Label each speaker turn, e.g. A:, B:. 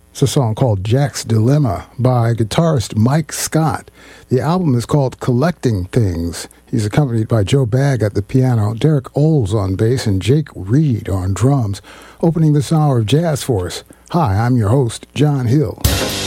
A: It's a song called Jack's Dilemma by guitarist Mike Scott. The album is called Collecting Things. He's accompanied by Joe Bagg at the piano, Derek Oles on bass, and Jake Reed on drums. Opening this hour of Jazz Force. Hi, I'm your host, John Hill.